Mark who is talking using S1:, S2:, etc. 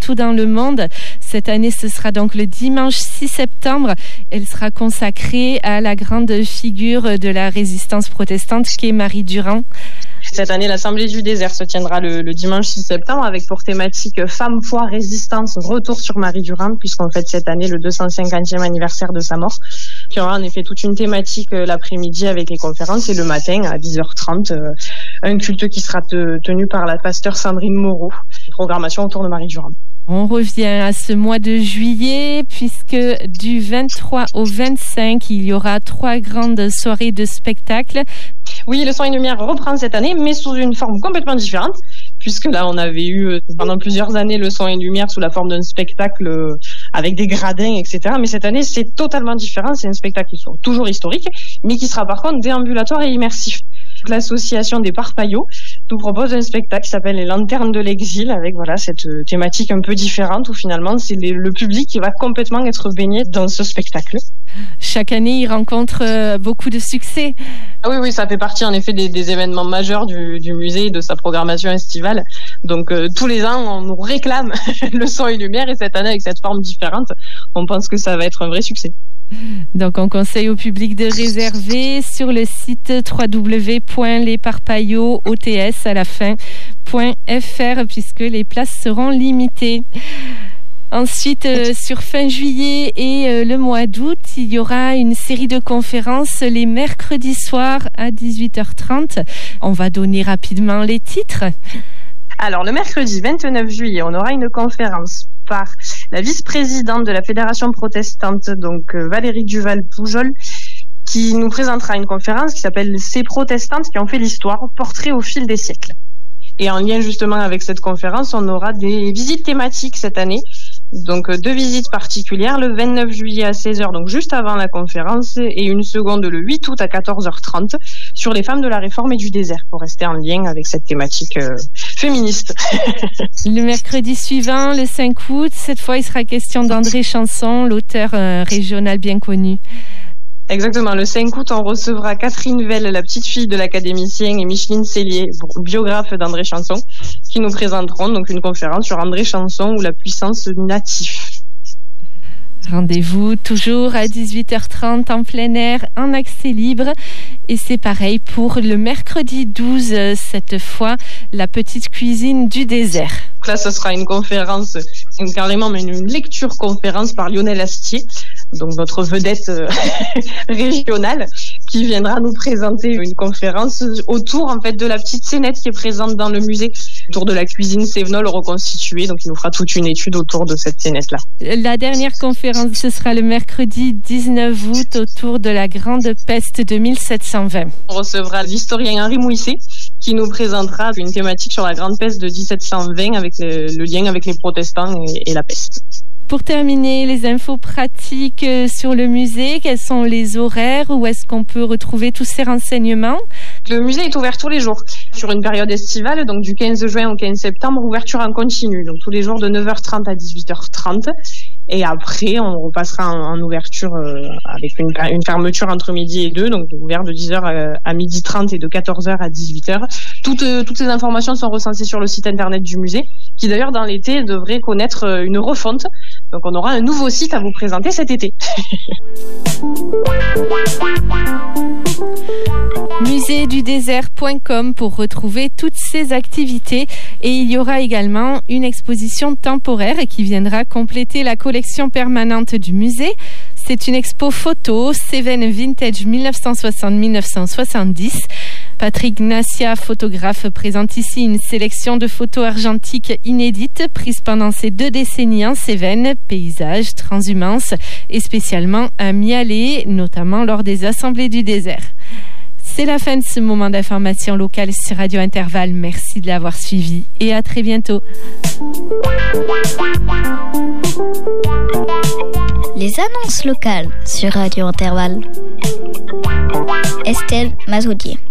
S1: partout dans le monde. Cette année, ce sera donc le dimanche 6 septembre. Elle sera consacrée à la grande figure de la résistance protestante qu'est Marie Durand.
S2: Cette année, l'Assemblée du désert se tiendra le dimanche 6 septembre avec pour thématique Femmes, foi, résistance, retour sur Marie Durand, puisqu'on fête cette année le 250e anniversaire de sa mort. Puis il y aura en effet toute une thématique l'après-midi avec les conférences et le matin à 10h30, un culte qui sera tenu par la pasteure Sandrine Moreau. Programmation autour de Marie Durand.
S1: On revient à ce mois de juillet puisque du 23 au 25, il y aura 3 grandes soirées de spectacles.
S2: Oui, le son et lumière reprend cette année, mais sous une forme complètement différente, puisque là, on avait eu pendant plusieurs années le son et lumière sous la forme d'un spectacle avec des gradins, etc. Mais cette année, c'est totalement différent. C'est un spectacle qui sera toujours historique, mais qui sera par contre déambulatoire et immersif. L'association des Parpaillots nous propose un spectacle qui s'appelle Les Lanternes de l'Exil, avec cette thématique un peu différente où finalement c'est le public qui va complètement être baigné dans ce spectacle.
S1: Chaque année, il rencontre beaucoup de succès.
S2: Ah oui, ça fait partie en effet des événements majeurs du musée et de sa programmation estivale. Donc tous les ans, on nous réclame le son et lumière et cette année avec cette forme différente, on pense que ça va être un vrai succès.
S1: Donc on conseille au public de réserver sur le site www.lesparpaillots.fr puisque les places seront limitées. Ensuite, sur fin juillet et le mois d'août, il y aura une série de conférences les mercredis soirs à 18h30. On va donner rapidement les titres.
S2: Alors, le mercredi 29 juillet, on aura une conférence par la vice-présidente de la Fédération protestante, donc Valérie Duval-Poujol, qui nous présentera une conférence qui s'appelle « Ces protestantes qui ont fait l'histoire, portrait au fil des siècles ». Et en lien justement avec cette conférence, on aura des visites thématiques cette année. Donc 2 visites particulières, le 29 juillet à 16h, donc juste avant la conférence, et une seconde le 8 août à 14h30 sur les femmes de la Réforme et du désert, pour rester en lien avec cette thématique féministe.
S1: Le mercredi suivant, le 5 août, cette fois il sera question d'André Chanson, l'auteur régional bien connu.
S2: Exactement, le 5 août, on recevra Catherine Velle, la petite fille de l'académicien, et Micheline Cellier, biographe d'André Chanson, qui nous présenteront donc une conférence sur André Chanson ou la puissance du natif.
S1: Rendez-vous toujours à 18h30 en plein air, en accès libre. Et c'est pareil pour le mercredi 12, cette fois, la petite cuisine du désert.
S2: Là, ce sera une conférence, carrément une lecture conférence par Lionel Astier, donc notre vedette régionale, qui viendra nous présenter une conférence autour en fait de la petite scénette qui est présente dans le musée, autour de la cuisine cévenole reconstituée. Donc il nous fera toute une étude autour de cette scénette-là.
S1: La dernière conférence, ce sera le mercredi 19 août autour de la Grande Peste de 1720.
S2: On recevra l'historien Henri Mouisset qui nous présentera une thématique sur la Grande Peste de 1720 avec le lien avec les protestants et la peste.
S1: Pour terminer, les infos pratiques sur le musée, quels sont les horaires, où est-ce qu'on peut retrouver tous ces renseignements?
S2: Le musée est ouvert tous les jours sur une période estivale, donc du 15 juin au 15 septembre, ouverture en continu, donc tous les jours de 9h30 à 18h30. Et après, on repassera en ouverture avec une fermeture entre midi et 2, donc ouvert de 10h à 12h30 et de 14h à 18h. Toutes ces informations sont recensées sur le site internet du musée, qui d'ailleurs dans l'été devrait connaître une refonte. Donc on aura un nouveau site à vous présenter cet été.
S1: Muséedudésert.com pour retrouver toutes ces activités. Et il y aura également une exposition temporaire qui viendra compléter la collection permanente du musée. C'est une expo photo, Cévennes Vintage 1960-1970. Patrick Gnassia, photographe, présente ici une sélection de photos argentiques inédites prises pendant ces 2 décennies en Cévennes, paysages, transhumance et spécialement à Mialet, notamment lors des assemblées du désert. C'est la fin de ce moment d'information locale sur Radio Intervalle. Merci de l'avoir suivi et à très bientôt.
S3: Les annonces locales sur Radio Intervalle. Estelle Mazoudier.